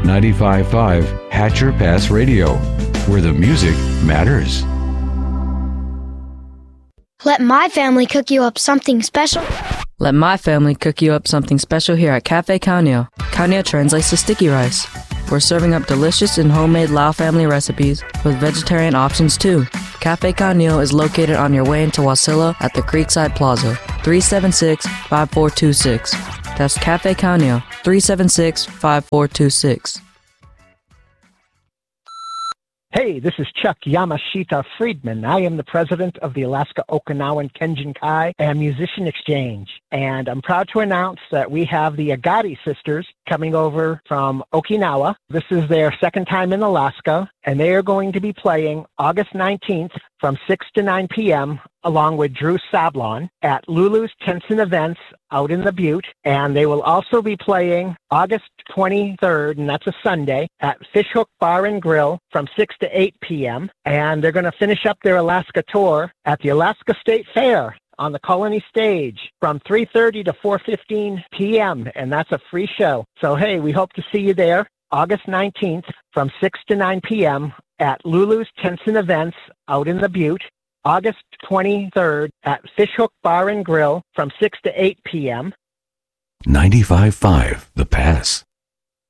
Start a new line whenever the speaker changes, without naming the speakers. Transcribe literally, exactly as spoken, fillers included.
ninety-five point five Hatcher Pass Radio, where the music matters.
Let my family cook you up something special.
Let my family cook you up something special here at Cafe Kaunio. Kaunio translates to sticky rice. We're serving up delicious and homemade Lao family recipes with vegetarian options too. Cafe Kaunio is located on your way into Wasilla at the Creekside Plaza, three seven six, five four two six. That's Cafe Kaunio, three seven six, five four two six.
Hey, this is Chuck Yamashita Friedman. I am the president of the Alaska Okinawan Kenjin Kai and Musician Exchange. And I'm proud to announce that we have the Agati sisters coming over from Okinawa. This is their second time in Alaska, and they are going to be playing August nineteenth from six to nine p.m. along with Drew Sablon at Lulu's Tents and Events out in the Butte. And they will also be playing August twenty-third, and that's a Sunday, at Fishhook Bar and Grill from six to eight p.m. And they're going to finish up their Alaska tour at the Alaska State Fair on the Colony Stage from three thirty to four fifteen p.m. And that's a free show. So, hey, we hope to see you there August nineteenth from six to nine p.m. at Lulu's Tents and Events out in the Butte. August twenty-third at Fishhook Bar and Grill from six to eight p.m.
ninety-five point five The Pass.